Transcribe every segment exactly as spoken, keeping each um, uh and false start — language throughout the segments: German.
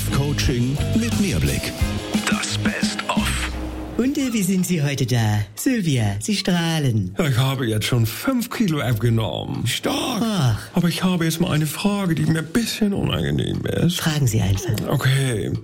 Live-Coaching mit Mehrblick. Das Best-of. Und äh, wie sind Sie heute da? Sylvia, Sie strahlen. Ich habe jetzt schon fünf Kilo abgenommen. Stark. Ach. Aber ich habe jetzt mal eine Frage, die mir ein bisschen unangenehm ist. Fragen Sie einfach. Okay.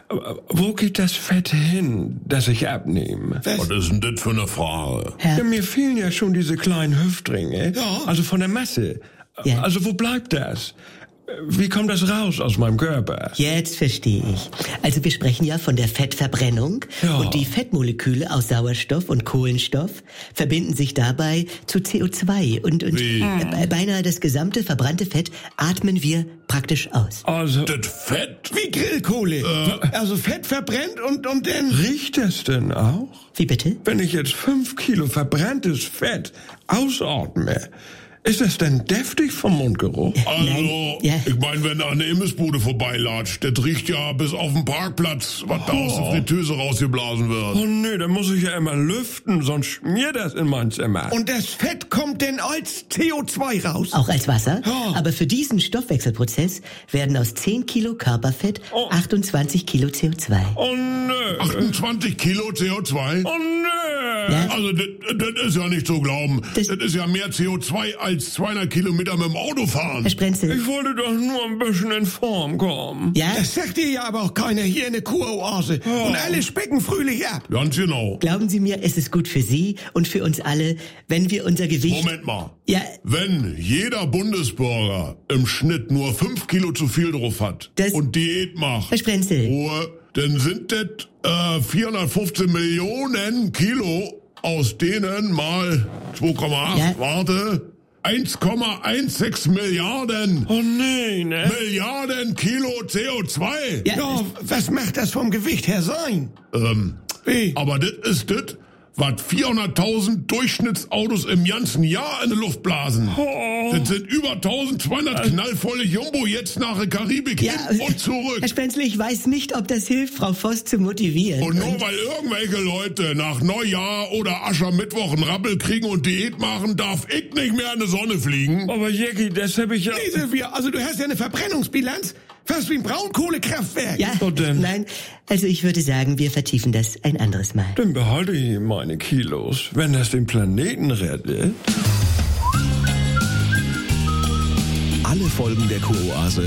Wo geht das Fett hin, das ich abnehme? Was ist denn das für eine Frage? Herr, Ja, mir fehlen ja schon diese kleinen Hüftringe. Ja. Also von der Masse. Ja. Also wo bleibt das? Wie kommt das raus aus meinem Körper? Jetzt verstehe ich. Also wir sprechen ja von der Fettverbrennung. Ja. Und die Fettmoleküle aus Sauerstoff und Kohlenstoff verbinden sich dabei zu C O zwei. Und, und Wie? äh, beinahe das gesamte verbrannte Fett atmen wir praktisch aus. Also, Das Fett? Wie Grillkohle. Also Fett verbrennt und, und dann... riecht das denn auch? Wie bitte? Wenn ich jetzt fünf Kilo verbranntes Fett ausatme, ist das denn deftig vom Mundgeruch? Also, Nein, ja. ich meine, wenn da eine Imbissbude vorbeilatscht, das riecht ja bis auf den Parkplatz, was da aus der Fritteuse rausgeblasen wird. Oh nee, dann muss ich ja immer lüften, sonst schmiert das in mein Zimmer. Und das Fett kommt denn als C O zwei raus. Auch als Wasser. Ja. Aber für diesen Stoffwechselprozess werden aus zehn Kilo Körperfett Oh. achtundzwanzig Kilo C O zwei. Oh nö. achtundzwanzig Kilo C O zwei? Oh nö. Ja. Also, das, das ist ja nicht zu glauben. Das- Das, ist ja mehr C O zwei als zweihundert Kilometer mit dem Auto fahren. Herr Sprenzel. Ich wollte doch nur ein bisschen in Form kommen. Ja? Das sagt dir ja aber auch keiner hier in der Kuroase. Und alle specken fröhlich ab. Ganz genau. Glauben Sie mir, es ist gut für Sie und für uns alle, wenn wir unser Gewicht... Moment mal. Ja, Wenn jeder Bundesbürger im Schnitt nur fünf Kilo zu viel drauf hat Das- und Diät macht, Herr Sprenzel. Ruhe, dann sind das äh, vierhundertfünfzehn Millionen Kilo, aus denen mal zwei Komma acht, Ja. warte, eins Komma sechzehn Milliarden, Oh nee, ne? Milliarden Kilo C O zwei. Ja. Ja, was macht das vom Gewicht her sein? Ähm, Wie? aber das ist das, was vierhunderttausend Durchschnittsautos im ganzen Jahr in die Luft blasen. Oh. Das sind über eintausendzweihundert knallvolle Jumbo jetzt nach der Karibik Ja, hin und zurück. Herr Sprenzel, ich weiß nicht, ob das hilft, Frau Voss zu motivieren. Und nur weil irgendwelche Leute nach Neujahr oder Aschermittwoch einen Rappel kriegen und Diät machen, darf ich nicht mehr in die Sonne fliegen. Aber Jackie, das habe ich ja... Nee, Sylvia, also du hast ja eine Verbrennungsbilanz fast wie ein Braunkohlekraftwerk. Ja, So denn? nein, also ich würde sagen, wir vertiefen das ein anderes Mal. Dann behalte ich meine Kilos, wenn das den Planeten rettet. Alle Folgen der Kuroase